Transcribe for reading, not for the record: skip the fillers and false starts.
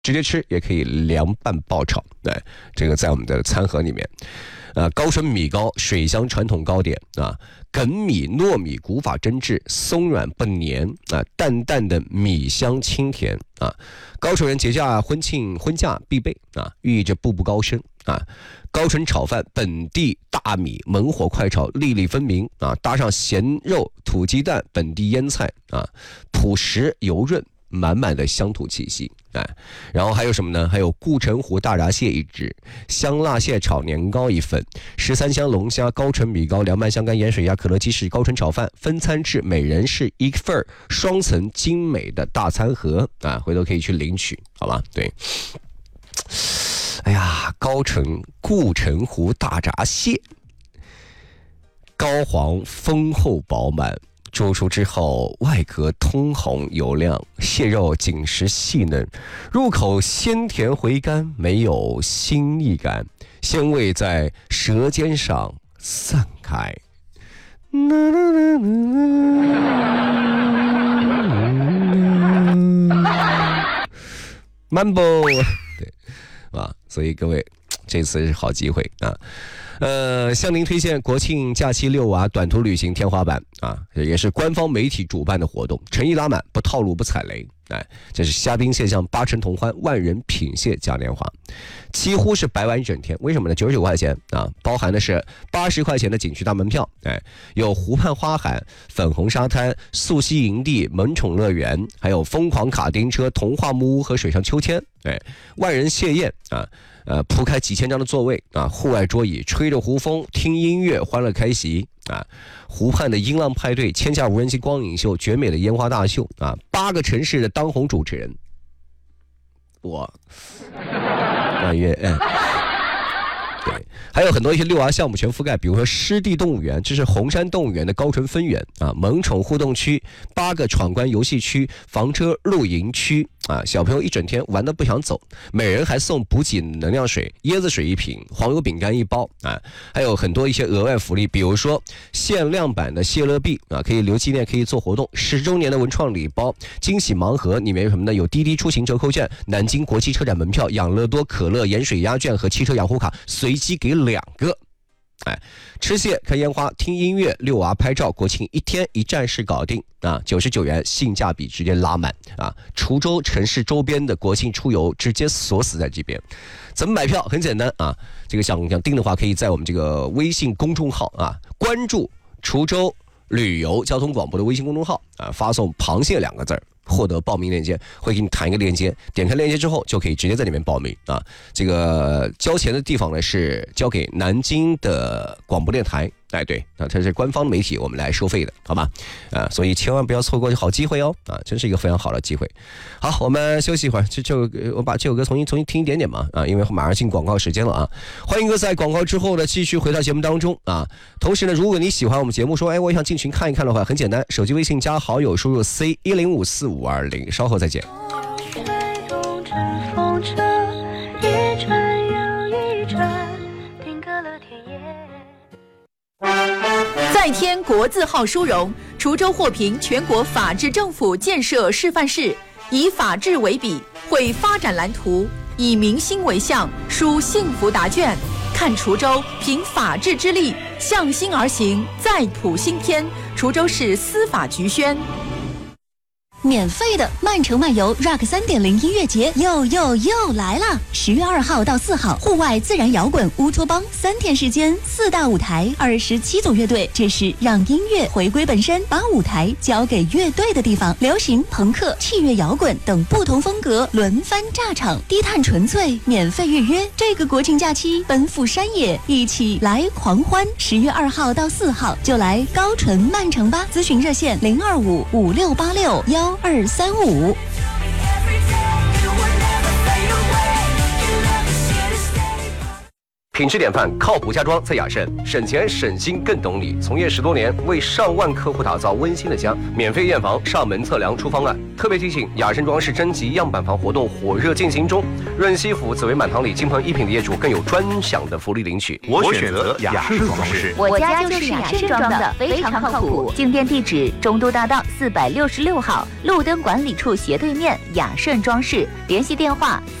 直接吃，也可以凉拌爆炒。对，这个在我们的餐盒里面。高纯米糕，水乡传统糕点啊，梗米、糯米古法蒸制，松软不黏啊，淡淡的米香清甜啊。高淳人节假婚庆婚嫁必备啊，寓意着步步高升啊。高淳炒饭，本地大米猛火快炒，粒粒分明啊，搭上咸肉、土鸡蛋、本地腌菜啊，朴实油润。满满的乡土气息，然后还有什么呢？还有顾城湖大闸蟹一只，香辣蟹炒年糕一份，13香龙虾、高淳米糕、凉拌香干盐水鸭、可乐鸡翅、高淳炒饭，分餐制，每人是一份双层精美的大餐盒啊，回头可以去领取，好吧？对。哎呀，顾城湖大闸蟹，膏黄丰厚饱满。煮熟之后，外壳通红油亮，蟹肉紧实细嫩，入口鲜甜回甘，没有腥腻感，鲜味在舌尖上散开。Mambo， 对，啊，所以各位，这次是好机会啊。向您推荐国庆假期遛娃短途旅行天花板啊，也是官方媒体主办的活动，诚意拉满，不套路不踩雷。这是虾兵蟹将8成同欢，万人品蟹嘉年华，几乎是白玩一整天。为什么呢？99块钱啊，包含的是80块钱的景区大门票，有湖畔花海、粉红沙滩、素溪营地、萌宠乐园，还有疯狂卡丁车、童话木屋和水上秋千，万人蟹宴啊。铺开几千张的座位啊，户外桌椅，吹着湖风，听音乐，欢乐开席啊！湖畔的音浪派对，千架无人机光影秀，绝美的烟花大秀啊！8个城市的当红主持人，我满月对，还有很多一些遛娃项目全覆盖，比如说湿地动物园，这是红山动物园的高淳分园啊，萌宠互动区，8个闯关游戏区，房车露营区啊，小朋友一整天玩得不想走，每人还送补给能量水、椰子水1瓶、黄油饼干1包啊，还有很多一些额外福利，比如说限量版的谢乐币啊，可以留纪念，可以做活动，10周年的文创礼包，惊喜盲盒里面有什么呢？有滴滴出行折扣券、南京国际车展门票、养乐多可乐盐水鸭券和汽车养护卡，随机给2个。吃蟹、看烟花、听音乐、遛娃、拍照，国庆1天1站式搞定啊！99元，性价比直接拉满啊！滁州城市周边的国庆出游直接锁死在这边。怎么买票？很简单啊！这个想订的话，可以在我们这个微信公众号啊，关注滁州旅游交通广播的微信公众号啊，发送螃蟹2个字，获得报名链接，会给你弹一个链接，点开链接之后就可以直接在里面报名啊。这个交钱的地方呢是交给南京的广播电台，对，它是官方媒体，我们来收费的，好吧？所以千万不要错过好机会哦，真是一个非常好的机会。好，我们休息一会儿，我把这首歌重新听一点点嘛，因为马上进广告时间了啊。欢迎各位在广告之后呢继续回到节目当中啊。同时呢，如果你喜欢我们节目，说我想进群看一看的话，很简单，手机微信加好友，输入 C10545520，稍后再见。 再添国字号殊荣，滁州获评全国法治政府建设示范市，以法治为笔，绘发展蓝图，以民心为向，书幸福答卷。看滁州凭法治之力，向心而行，再谱新篇。滁州市司法局宣。 免费的曼城漫游 Rock 3.0音乐节又来了！10月2号到4号，户外自然摇滚乌托邦3天时间，4大舞台，27组乐队，这是让音乐回归本身，把舞台交给乐队的地方。流行、朋克、器乐摇滚等不同风格轮番炸场，低碳纯粹，免费预约。这个国庆假期奔赴山野，一起来狂欢！10月2号到4号就来高淳曼城吧！咨询热线02556861235。 品质典范，靠谱家装在雅盛，省钱省心更懂你。从业10多年，为上万客户打造温馨的家，免费验房、上门测量、出方案。特别提醒，雅盛装饰征集样板房活动火热进行中，润西府紫薇满堂里金鹏一品的业主更有专享的福利领取。 我选择雅盛装饰， 我家就是雅盛装的，非常靠谱。进店地址：中都大道466号，路灯管理处斜对面，雅盛装饰。联系电话